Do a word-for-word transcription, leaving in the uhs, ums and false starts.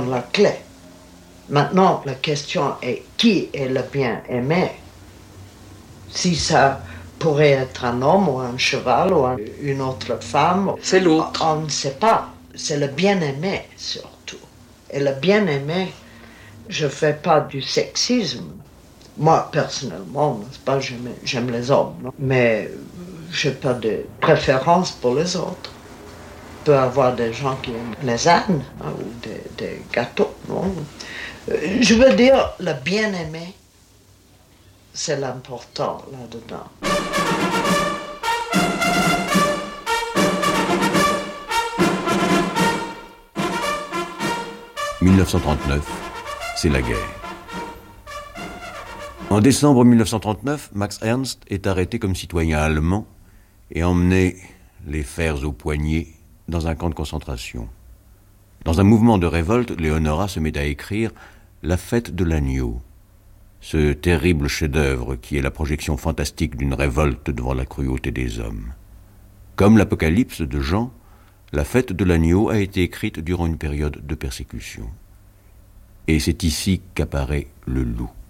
donne la clé. Maintenant, la question est qui est le bien-aimé? Si ça pourrait être un homme ou un cheval ou un, une autre femme, c'est l'autre. On ne sait pas. C'est le bien-aimé surtout. Et le bien-aimé, je ne fais pas du sexisme. Moi, personnellement, pas, j'aime, j'aime les hommes, non? Mais je n'ai pas de préférence pour les autres. Il peut y avoir des gens qui aiment les ânes hein, ou des, des gâteaux. Non? Je veux dire, le bien-aimé, c'est l'important là-dedans. dix-neuf cent trente-neuf, c'est la guerre. En décembre mille neuf cent trente-neuf, Max Ernst est arrêté comme citoyen allemand et emmené, les fers aux poignets, dans un camp de concentration. Dans un mouvement de révolte, Léonora se met à écrire « La fête de l'agneau », ce terrible chef-d'œuvre qui est la projection fantastique d'une révolte devant la cruauté des hommes. Comme l'Apocalypse de Jean, la fête de l'agneau a été écrite durant une période de persécution. Et c'est ici qu'apparaît le loup.